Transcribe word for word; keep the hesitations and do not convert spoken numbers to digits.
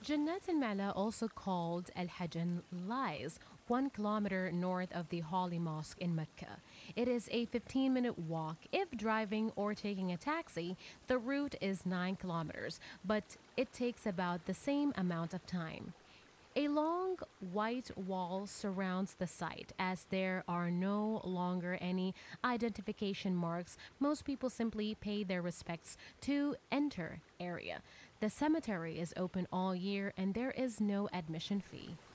Jannat al Ma'la, also called Al Hajan, lies one kilometer north of the Holy Mosque in Mecca. It is a fifteen minute walk. If driving or taking a taxi, the route is nine kilometers, but it takes about the same amount of time. A long white wall surrounds the site. As there are no longer any identification marks, most people simply pay their respects to enter area. The cemetery is open all year and there is no admission fee.